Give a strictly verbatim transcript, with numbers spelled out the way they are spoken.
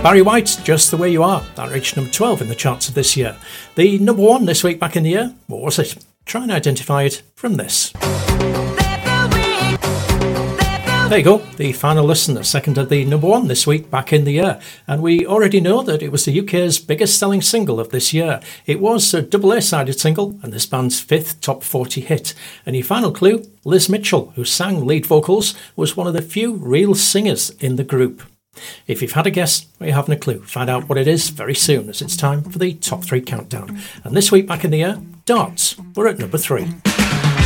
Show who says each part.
Speaker 1: Barry White, Just the Way You Are. That reached number twelve in the charts of this year. The number one this week back in the year, what was it? Try and identify it from this. There you go, the final listen, the second of the number one this week back in the year. And we already know that it was the U K's biggest selling single of this year. It was a double A-sided single and this band's fifth top forty hit. And your final clue, Liz Mitchell, who sang lead vocals, was one of the few real singers in the group. If you've had a guess or you haven't a clue, find out what it is very soon as it's time for the top three countdown. And this week back in the year, Darts were at number three.